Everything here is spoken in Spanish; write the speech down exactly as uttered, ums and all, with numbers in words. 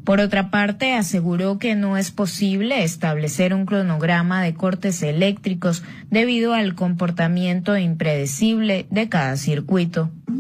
Por otra parte, aseguró que no es posible establecer un cronograma de cortes eléctricos debido al comportamiento impredecible de cada circuito.